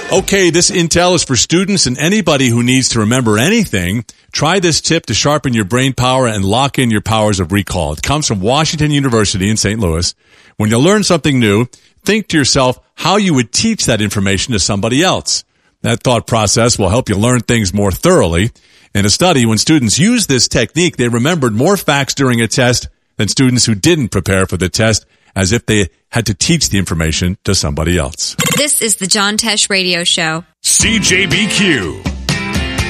Okay, this intel is for students and anybody who needs to remember anything. Try this tip to sharpen your brain power and lock in your powers of recall. It comes from Washington University in St. Louis. When you learn something new, think to yourself how you would teach that information to somebody else. That thought process will help you learn things more thoroughly. In a study, when students used this technique, they remembered more facts during a test than students who didn't prepare for the test, as if they had to teach the information to somebody else. This is the John Tesh Radio Show. CJBQ.